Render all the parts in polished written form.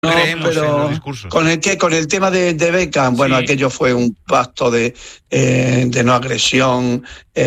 No, creemos en los pero discursos. con el tema de Beckham, bueno, Sí. aquello fue un pacto de no agresión.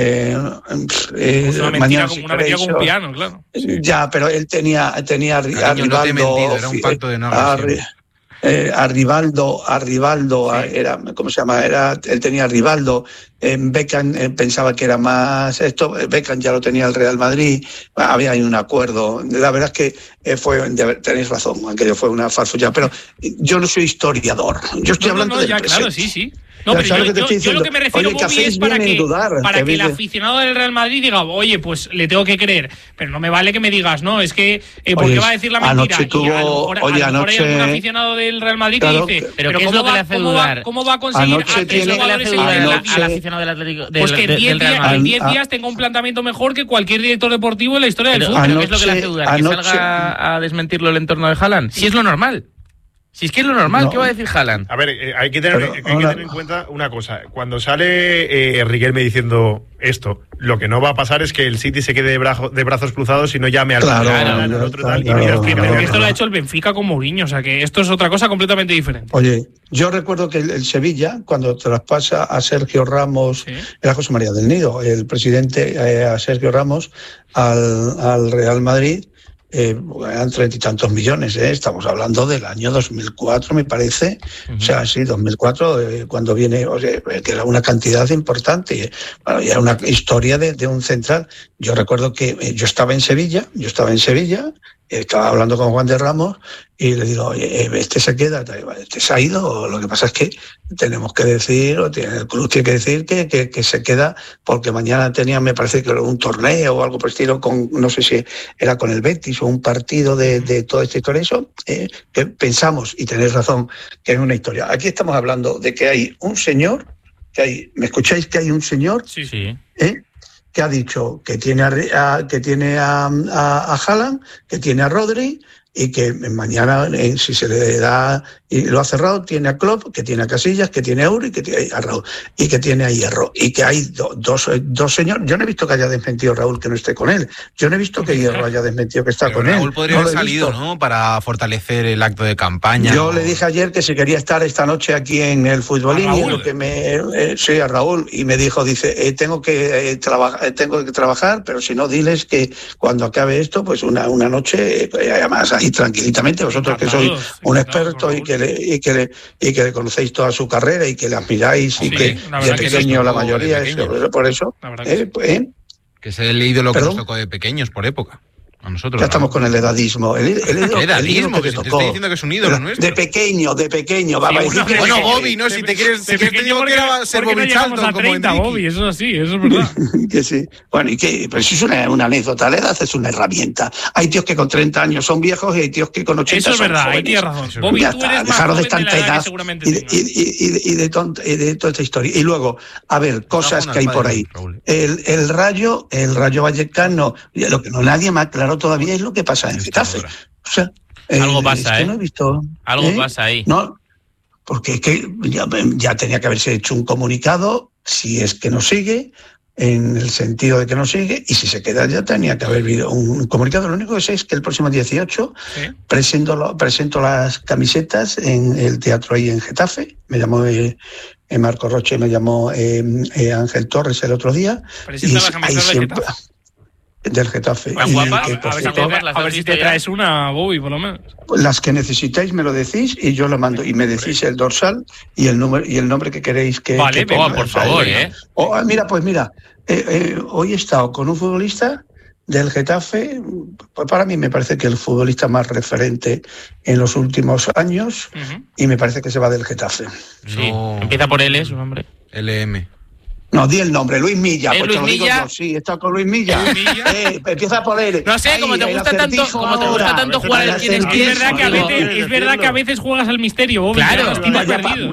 Una mentira con un piano, claro. Sí. Ya, pero él tenía a Cariño, Rivaldo. no te he mentido, era un pacto de no agresión. A Rivaldo, Sí. era, ¿cómo se llama? Él tenía a Rivaldo. Beckham pensaba que era más esto. Beckham ya lo tenía el Real Madrid. Había ahí un acuerdo. La verdad es que tenéis razón, aquello fue una farfulla. Pero yo no soy historiador. Yo estoy hablando del presente. Claro, sí. No, Ya pero sabes lo que te estoy yo lo diciendo. que me refiero, Oye, que Bobby, hacéis es para bien en que, dudar, para que que el veis- aficionado del Real Madrid diga, oye, pues le tengo que creer. Pero no me vale que me digas, no, es que ¿por qué va a decir la mentira? anoche tuvo- Y a lo mejor hay algún aficionado del Real Madrid Claro, que dice, pero ¿qué es ¿cómo lo que le hace dudar? ¿cómo va a conseguir Anoche a tres tiene- jugadores ¿Qué le hace dudar Anoche- al aficionado del Atlético pues que en 10 del Real días, Madrid? tenga un planteamiento mejor que cualquier director deportivo en la historia del Pero, fútbol. ¿pero ¿qué es lo que le hace dudar? ¿Que Anoche- salga a desmentirlo el entorno de Haaland? Si es lo normal. Si es que es lo normal, No. ¿qué va a decir Haaland? A ver, hay que tener en cuenta una cosa. Cuando sale Riquelme diciendo esto, lo que no va a pasar es que el City se quede de brazos cruzados y no llame al Claro, al claro, otro tal. claro, Y mira, claro, explica, Pero claro. que esto lo ha hecho el Benfica con Mourinho, o sea que esto es otra cosa completamente diferente. Oye, yo recuerdo que el Sevilla, cuando traspasa a Sergio Ramos, Sí. era José María del Nido, el presidente, a Sergio Ramos al Real Madrid, eran 30 y tantos millones, estamos hablando del año 2004, me parece, o sea, sí, 2004, cuando viene, o sea, que era una cantidad importante, bueno, y era una historia de un central. Yo recuerdo que yo estaba en Sevilla, estaba hablando con Juan de Ramos y le digo, oye, este se queda, este se ha ido, lo que pasa es que tenemos que decir, el club tiene que decir que se queda, porque mañana tenía, me parece que era un torneo o algo por el estilo, no sé si era con el Betis o un partido de toda esta historia, eso, que pensamos, y tenéis razón, que es una historia. Aquí estamos hablando de que hay un señor, ¿me escucháis que hay un señor? Sí. Que ha dicho que tiene a Haaland, que tiene a Rodri, y que mañana, si se le da y lo ha cerrado, tiene a Klopp, que tiene a Casillas, que tiene a Uri, que tiene a Raúl, y que tiene a Hierro, y que hay dos señores. Yo no he visto que haya desmentido Raúl que no esté con él. Yo no he visto que Hierro haya desmentido que está Pero con Raúl él. podría No lo haber he salido, visto. ¿no? Para fortalecer el acto de campaña. Yo le dije ayer que si quería estar esta noche aquí en el Futbolín, ¿A y Raúl? lo que sí, a Raúl, y me dijo, dice, tengo que trabajar, pero si no, diles que cuando acabe esto, pues una noche, además ahí tranquilitamente, vosotros que sois un experto y que le conocéis toda su carrera y que le admiráis y Sí, que la de verdad que pequeño sí, la de mayoría, pequeños. por eso, La verdad que sí. Que es el ídolo que ¿Perdón? nos tocó de pequeños por época. A nosotros. ya ¿no? estamos con el edadismo. El Edadismo, que que te te tocó. estoy diciendo que es un ídolo nuestro. De pequeño. Bueno, Bobby, ¿no? Si te quieres, si quieres te digo que era ser ¿por qué no Bobby llegamos Charlton a como 30, Enrique. Bobby? Eso sí, eso es verdad. Que sí. Bueno, y que, pero eso es una anécdota. La edad es una herramienta. Hay tíos que con 30 años son viejos y hay tíos que con 80 Eso es son verdad, ahí jóvenes. tienes razón. Bobby, Ya tú está, eres más dejaros de joven de tanta la edad que edad seguramente y tengas. de toda esta historia. Y luego, a ver, cosas que hay por ahí. Raúl. El Rayo Vallecano, lo que nadie me ha aclarado todavía es lo que pasa en Getafe. O sea, Algo pasa, es que no he visto. Algo pasa ahí. No, porque es que ya tenía que haberse hecho un comunicado, si es que no sigue, en el sentido de que no sigue, y si se queda ya tenía que haber habido un comunicado. Lo único que sé es que el próximo 18 Sí. presento las camisetas en el teatro ahí en Getafe. Me llamó Marco Roche, me llamó Ángel Torres el otro día. Presenta las camisetas del Getafe. Del Getafe. Tan Y guapas, que, por a ver cierto, si te traes una, Bobby, por lo menos. las que necesitéis me lo decís y yo lo mando, y me decís el dorsal y el nombre que queréis que Vale, que venga, ponga. por favor, Mira, hoy he estado con un futbolista del Getafe. Pues para mí me parece que el futbolista más referente en los últimos años, y me parece que se va del Getafe. Sí. No. Empieza por L, su nombre. LM. No, di el nombre, Luis Milla. ¿Es Pues Luis te lo digo Milla? yo, sí, he estado con Luis Milla. Luis Milla. Empieza por él. No sé, como te gusta tanto jugar al quién es quién. Es verdad que a veces juegas al misterio, Bobby. Claro. Te has perdido.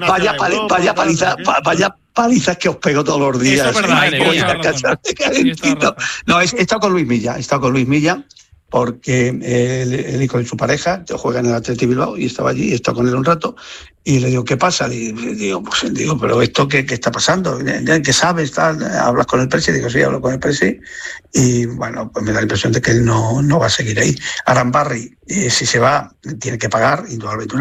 Vaya palizas que os pego todos los días. Eso es verdad, Madre tienes mía, toda la razón. calentito. No, he estado con Luis Milla. porque el hijo de su pareja juega en el Athletic Bilbao y estaba allí y estaba con él un rato. Y le digo, ¿qué pasa? Le digo, pero ¿esto qué está pasando? ¿Qué sabes? ¿Hablas con el presi? Digo, sí, hablo con el presi. Y bueno, pues me da la impresión de que él no va a seguir ahí. Arambarri, si se va, tiene que pagar, indudablemente,